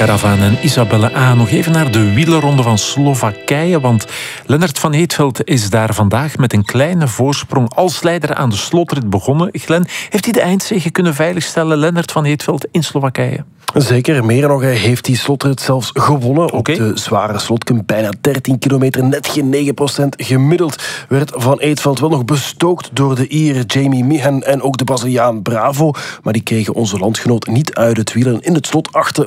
Caravan en Isabelle A. Nog even naar de wielerronde van Slowakije, want Lennart van Eetveld is daar vandaag met een kleine voorsprong als leider aan de slotrit begonnen. Glenn, heeft hij de eindzege kunnen veiligstellen, Lennart van Eetveld, in Slowakije? Zeker, meer nog, hij heeft die slotrit zelfs gewonnen. Op de zware slotklim, bijna 13 kilometer, net geen 9% gemiddeld, werd Van Eetveld wel nog bestookt door de Ier Jamie Meehan en ook de Braziliaan Bravo. Maar die kregen onze landgenoot niet uit het wiel. En in het slot achter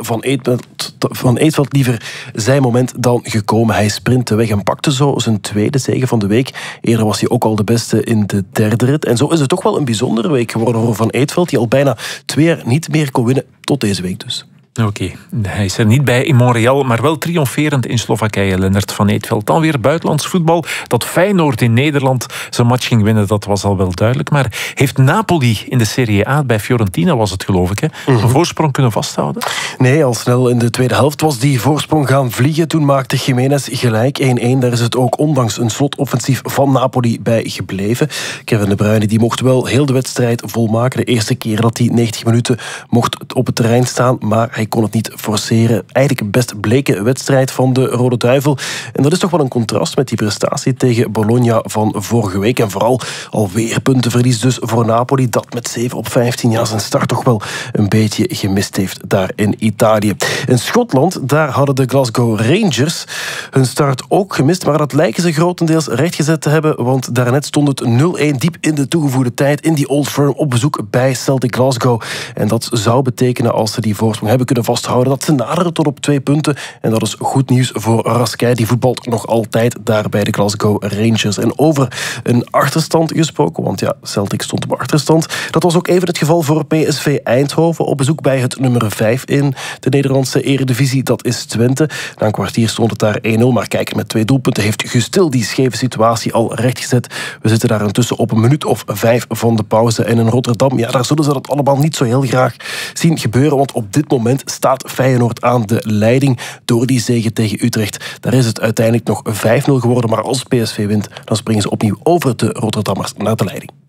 Van Eetveld liever zijn moment dan gekomen. Hij sprintte weg en pakte zo zijn tweede zege van de week. Eerder was hij ook al de beste in de derde rit. En zo is het toch wel een bijzondere week geworden voor Van Eetveld, die al bijna 2 jaar niet meer kon winnen, tot deze week dus. Oké, hij is er niet bij in Montreal, maar wel triomferend in Slowakije, Lennart van Eetveld. Dan weer buitenlands voetbal. Dat Feyenoord in Nederland zijn match ging winnen, dat was al wel duidelijk. Maar heeft Napoli in de Serie A, bij Fiorentina was het geloof ik, een voorsprong kunnen vasthouden? Nee, al snel in de tweede helft was die voorsprong gaan vliegen. Toen maakte Jiménez gelijk 1-1. Daar is het ook ondanks een slotoffensief van Napoli bij gebleven. Kevin De Bruyne die mocht wel heel de wedstrijd volmaken. De eerste keer dat hij 90 minuten mocht op het terrein staan, maar hij kon het niet forceren. Eigenlijk een best bleke wedstrijd van de Rode Duivel. En dat is toch wel een contrast met die prestatie tegen Bologna van vorige week. En vooral alweer puntenverlies dus voor Napoli, dat met 7 op 15 jaar zijn start toch wel een beetje gemist heeft daar in Italië. In Schotland, daar hadden de Glasgow Rangers hun start ook gemist, maar dat lijken ze grotendeels rechtgezet te hebben, want daarnet stond het 0-1 diep in de toegevoegde tijd in die Old Firm op bezoek bij Celtic Glasgow. En dat zou betekenen, als ze die voorsprong hebben kunnen vasthouden, dat ze naderen tot op 2 punten. En dat is goed nieuws voor Raskai. Die voetbalt nog altijd daar bij de Glasgow Rangers. En over een achterstand gesproken, want ja, Celtic stond op achterstand. Dat was ook even het geval voor PSV Eindhoven op bezoek bij het nummer 5 in de Nederlandse Eredivisie. Dat is Twente. Na een kwartier stond het daar 1-0, maar kijker met 2 doelpunten heeft Guus Til die scheve situatie al rechtgezet. We zitten daar intussen op een minuut of 5 van de pauze. En in Rotterdam, ja, daar zullen ze dat allemaal niet zo heel graag zien gebeuren, want op dit moment staat Feyenoord aan de leiding door die zege tegen Utrecht. Daar is het uiteindelijk nog 5-0 geworden, maar als PSV wint, dan springen ze opnieuw over de Rotterdammers naar de leiding.